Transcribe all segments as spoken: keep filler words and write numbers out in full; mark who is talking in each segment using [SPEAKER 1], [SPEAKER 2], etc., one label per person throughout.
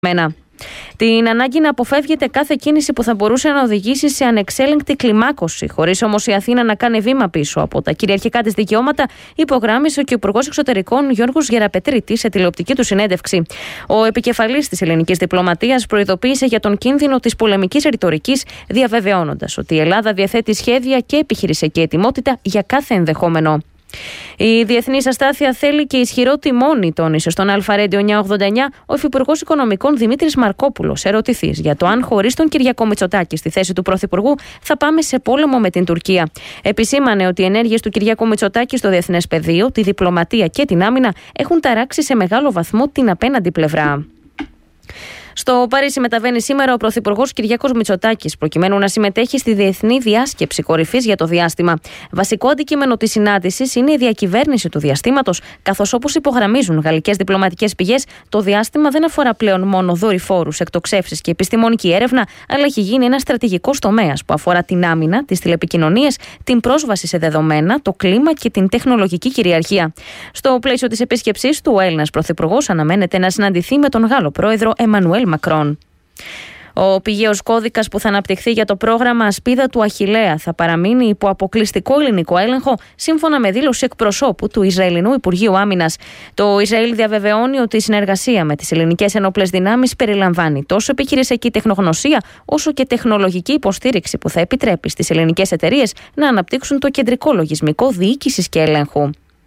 [SPEAKER 1] Μένα. Την ανάγκη να αποφεύγεται κάθε κίνηση που θα μπορούσε να οδηγήσει σε ανεξέλεγκτη κλιμάκωση, χωρίς όμως η Αθήνα να κάνει βήμα πίσω από τα κυριαρχικά της δικαιώματα, υπογράμμισε και ο Υπουργός Εξωτερικών Γιώργος Γεραπετρίτης σε τηλεοπτική του συνέντευξη. Ο επικεφαλής της ελληνικής διπλωματίας προειδοποίησε για τον κίνδυνο της πολεμικής ρητορικής, διαβεβαιώνοντας ότι η Ελλάδα διαθέτει σχέδια και επιχειρησιακή ετοιμότητα για κάθε ενδεχόμενο. Η διεθνής αστάθεια θέλει και ισχυρό τιμόνι, τόνισε στον Αλφα Ρέντιο εννιακόσια ογδόντα εννιά ο Υφυπουργός Οικονομικών Δημήτρης Μαρκόπουλος, ερωτηθής για το αν χωρίς τον Κυριάκο Μητσοτάκη στη θέση του Πρωθυπουργού θα πάμε σε πόλεμο με την Τουρκία. Επισήμανε ότι οι ενέργειες του Κυριάκου Μητσοτάκη στο διεθνές πεδίο, τη διπλωματία και την άμυνα έχουν ταράξει σε μεγάλο βαθμό την απέναντι πλευρά. Στο Παρίσι μεταβαίνει σήμερα ο Πρωθυπουργός Κυριάκος Μητσοτάκης, προκειμένου να συμμετέχει στη Διεθνή Διάσκεψη Κορυφής για το Διάστημα. Βασικό αντικείμενο της συνάντησης είναι η διακυβέρνηση του διαστήματος, καθώς όπως υπογραμμίζουν γαλλικές διπλωματικές πηγές, το διάστημα δεν αφορά πλέον μόνο δορυφόρους, εκτοξεύσεις και επιστημονική έρευνα, αλλά έχει γίνει ένα στρατηγικός τομέας που αφορά την άμυνα, τις τηλεπικοινωνίες, την πρόσβαση σε δεδομένα, το κλίμα και την τεχνολογική κυριαρχία. Στο πλαίσιο της επίσκεψής του, ο Έλληνας Πρωθυπουργός αναμένεται να συναντηθεί με τον Γάλλο πρόεδρο Εμμανουέλ Μακρόν. Ο πηγαίος κώδικας που θα αναπτυχθεί για το πρόγραμμα Ασπίδα του Αχιλλέα θα παραμείνει υπό αποκλειστικό ελληνικό έλεγχο, σύμφωνα με δήλωση εκπροσώπου του Ισραηλινού Υπουργείου Άμυνας. Το Ισραήλ διαβεβαιώνει ότι η συνεργασία με τις ελληνικές ενόπλες δυνάμεις περιλαμβάνει τόσο επιχειρησιακή τεχνογνωσία, όσο και τεχνολογική υποστήριξη που θα επιτρέπει στις ελληνικές εταιρείες να αναπτύξουν το κεντρικό λογισμικό διοίκησης και ελέγχου.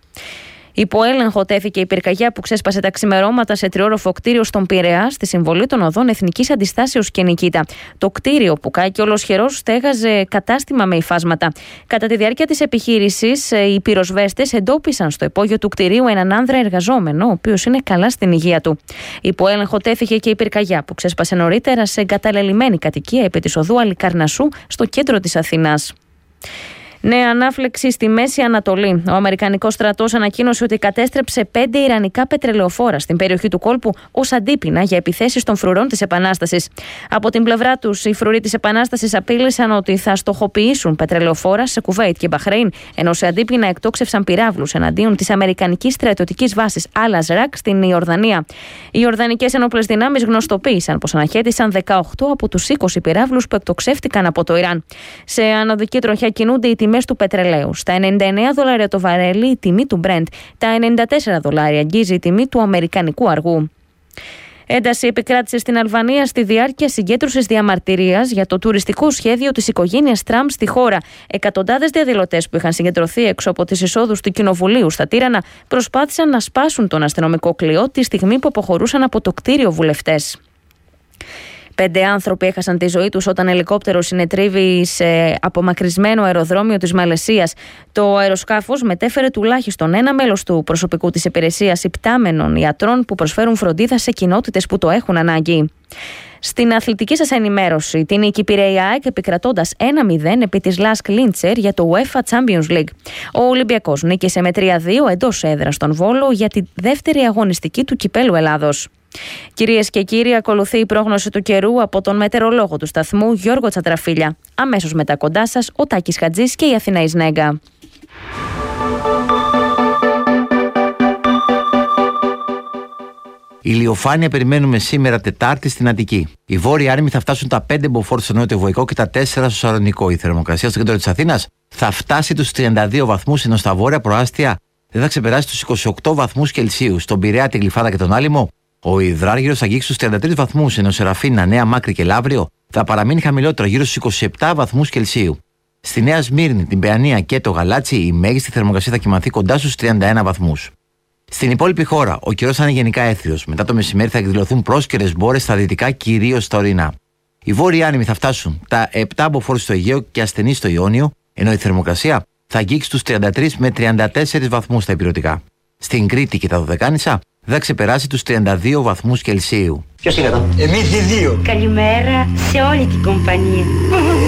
[SPEAKER 1] Υπό έλεγχο τέθηκε η πυρκαγιά που ξέσπασε τα ξημερώματα σε τριόροφο κτίριο στον Πειραιά, στη συμβολή των οδών Εθνικής Αντιστάσεως και Νικήτα. Το κτίριο που κάηκε ολοσχερός στέγαζε κατάστημα με υφάσματα. Κατά τη διάρκεια της επιχείρησης, οι πυροσβέστες εντόπισαν στο υπόγειο του κτιρίου έναν άνδρα εργαζόμενο, ο οποίος είναι καλά στην υγεία του. Υπό έλεγχο τέθηκε και η πυρκαγιά που ξέσπασε νωρίτερα σε εγκαταλελειμμένη κατοικία επί της οδού Αλικαρνασσού στο κέντρο της Αθήνας. Νέα ανάφλεξη στη Μέση Ανατολή. Ο Αμερικανικός στρατός ανακοίνωσε ότι κατέστρεψε πέντε ιρανικά πετρελαιοφόρα στην περιοχή του κόλπου ως αντίπεινα για επιθέσεις των φρουρών της Επανάστασης. Από την πλευρά τους, οι φρουροί της Επανάστασης απείλησαν ότι θα στοχοποιήσουν πετρελαιοφόρα σε Κουβέιτ και Μπαχρέιν, ενώ σε αντίπεινα εκτόξευσαν πυράβλους εναντίον της αμερικανικής στρατιωτικής βάσης Αλ-Αζράκ στην Ιορδανία. Οι Ιορδανικές ενόπλες δυνάμεις γνωστοποίησαν πως αναχέτησαν δεκαοκτώ από τους είκοσι πυράβλους που εκτοξεύτηκαν από το Ιράν. Σε ανωδική τροχιά κινούνται οι τιμές του πετρελαίου. Στα ενενήντα εννέα δολάρια το βαρέλι η τιμή του Brent, τα ενενήντα τέσσερα δολάρια αγγίζει η τιμή του αμερικανικού αργού. Ένταση επικράτησε στην Αλβανία στη διάρκεια συγκέντρωσης διαμαρτυρίας για το τουριστικό σχέδιο της οικογένειας Τραμπ στη χώρα. Εκατοντάδες διαδηλωτές που είχαν συγκεντρωθεί έξω από τις εισόδους του Κοινοβουλίου στα Τύρανα προσπάθησαν να σπάσουν τον αστυνομικό κλειό τη στιγμή που αποχωρούσαν από το κτίριο βουλευτές. Πέντε άνθρωποι έχασαν τη ζωή τους όταν ελικόπτερο συνετρίβει σε απομακρυσμένο αεροδρόμιο της Μαλαισίας. Το αεροσκάφος μετέφερε τουλάχιστον ένα μέλος του προσωπικού της υπηρεσίας υπτάμενων ιατρών που προσφέρουν φροντίδα σε κοινότητες που το έχουν ανάγκη. Στην αθλητική σας ενημέρωση, την νίκη πήρε η ΑΕΚ επικρατώντας ένα μηδέν επί της Λάσκ Λίντσερ για το UEFA Champions League. Ο Ολυμπιακός νίκησε με τρία δύο εντός έδρας στον Βόλο για τη δεύτερη αγωνιστική του Κυπέλλου Ελλάδος. Κυρίες και κύριοι, ακολουθεί η πρόγνωση του καιρού από τον μετεωρολόγο του σταθμού Γιώργο Τσατραφίλια. Αμέσως μετά κοντά σας ο Τάκης Χατζής και η Αθηναής Νέγκα.
[SPEAKER 2] Ηλιοφάνεια περιμένουμε σήμερα Τετάρτη στην Αττική. Οι βόρειοι άρμοι θα φτάσουν τα πέντε μποφόρ στο νότιο Βοϊκό και τα τέσσερα στο Σαλονικό. Η θερμοκρασία στο κέντρο της Αθήνας θα φτάσει τους τριάντα δύο βαθμούς, ενώ στα βόρεια προάστια δεν θα ξεπεράσει τους είκοσι οκτώ βαθμούς Κελσίου. Στον Πειραιά, τη Γλυφάδα και τον Άλυμο, ο υδράργυρος θα αγγίξει στους τριάντα τρεις βαθμούς, ενώ σε Ραφίνα, Νέα Μάκρη και Λαύριο θα παραμείνει χαμηλότερο, γύρω στους είκοσι επτά βαθμούς Κελσίου. Στη Νέα Σμύρνη, την Παιανία και το Γαλάτσι, η μέγιστη θερμοκρασία θα κυμανθεί κοντά στους τριάντα ένα βαθμούς. Στην υπόλοιπη χώρα, ο καιρός θα είναι γενικά έθριος. Μετά το μεσημέρι θα εκδηλωθούν πρόσκαιρες μπόρες στα δυτικά, κυρίως στα ορεινά. Οι βόρειοι άνεμοι θα φτάσουν τα επτά μποφόρ στο Αιγαίο και ασθενείς στο Ιόνιο, ενώ η θερμοκρασία θα αγγίξει στους τριάντα τρεις με τριάντα τέσσερις βαθμούς στα ηπειρωτικά. Στην Κρήτη και τα Δωδεκάνησα θα ξεπεράσει τους τριάντα δύο βαθμούς Κελσίου.
[SPEAKER 3] Ποιος είναι εδώ? Εμείς οι δύο.
[SPEAKER 4] Καλημέρα σε όλη την κομπανία.